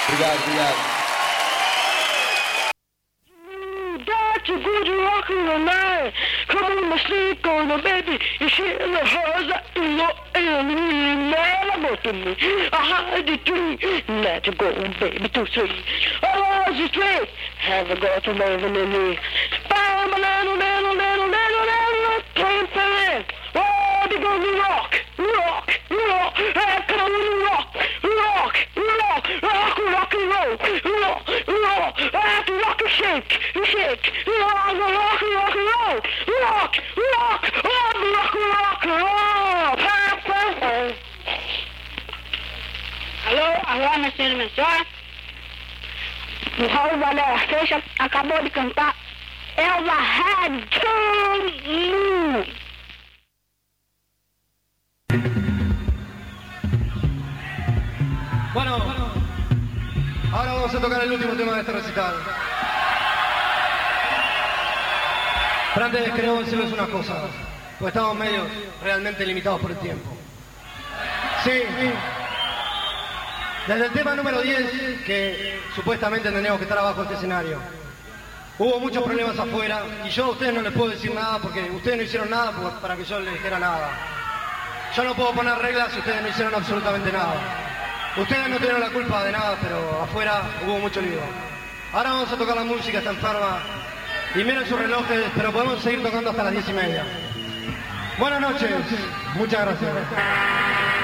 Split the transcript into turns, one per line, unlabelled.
Obrigado, obrigado.
That's a good rockin' all night. Come on, my sneak on the baby. You shit in the house that you know in man about to me. I had the tree. Let it go, baby, to sleep. Oh, it's a straight. Have a go to living in me. Bam, little, plain plan. Oh, they gonna rock. Hey, come on, rock and roll. Rock and shake. Rock and roll. Alô, minha senhora, minha senhora. O Raul Valéria Seixas acabou de cantar Elva Rádio.
Bueno, ahora vamos a tocar el último tema de este recital. Pero antes queremos decirles una cosa, porque estamos medio realmente limitados por el tiempo. Sí, desde el tema número 10, que supuestamente tendríamos que estar abajo de este escenario, hubo muchos problemas afuera y yo a ustedes no les puedo decir nada porque ustedes no hicieron nada para que yo les dijera nada. Yo no puedo poner reglas si ustedes no hicieron absolutamente nada. Ustedes no tuvieron la culpa de nada, pero afuera hubo mucho lío. Ahora vamos a tocar la música, está enferma. Y miren sus relojes, pero podemos seguir tocando hasta las 10:30. Buenas noches, muchas gracias.